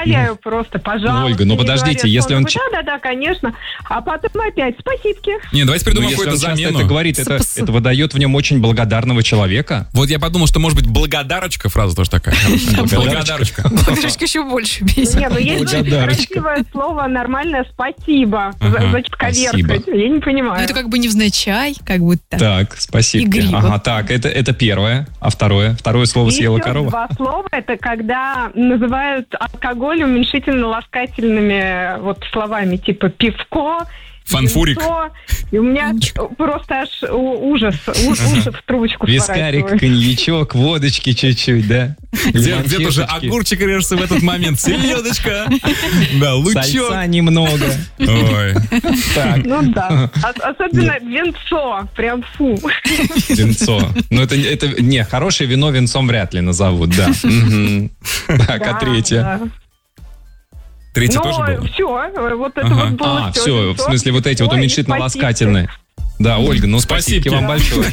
умоляю просто, пожалуйста. Ольга, ну подождите, если он... Да, конечно. А потом опять спасибки. Не, давайте придумаем какую-то замену. замену. Это говорит, это выдает в нем очень благодарного человека. Вот я подумал, что может быть благодарочка, фраза тоже такая. Благодарочка. Благодарочка еще больше бесит. Не, ну есть красивое слово, нормальное спасибо. Значит, коверкать. Я не понимаю. Ну это как бы невзначай, как будто. Так, спасибо. Игриво. Ага, так, это первое. А второе? Второе слово съела корова. Два слова, это когда называют алкоголь уменьшительно-ласкательными вот словами, типа пивко, фанфурик. винцо. И у меня просто аж ужас в трубочку Вискарик, сворачиваю. коньячок, водочки чуть-чуть, да? Где тоже огурчик режется в этот момент, селедочка, да, лучок. Сальца немного. Ой. Так. Ну да. Особенно винцо. Прям фу. Винцо. Ну это не, хорошее вино винцом вряд ли назовут, да. Так, а третье? Третье тоже было? Все, вот это вот было все. Все, в смысле вот эти вот уменьшительно-ласкательные. Да, Ольга, ну спасибо вам большое.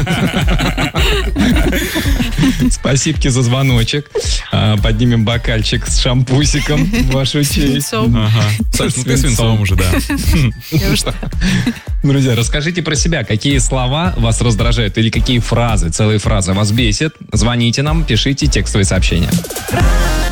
Спасибо за звоночек. Поднимем бокальчик с шампусиком в вашу честь. Саш, ну ты свинцом уже, да. Друзья, расскажите про себя, какие слова вас раздражают или какие фразы, целые фразы вас бесят. Звоните нам, пишите текстовые сообщения.